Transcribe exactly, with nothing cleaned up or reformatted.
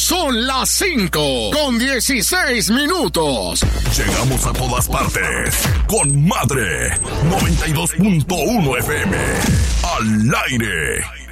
Son las cinco con dieciséis minutos. Llegamos a todas partes con Madre noventa y dos punto uno F M. Al aire.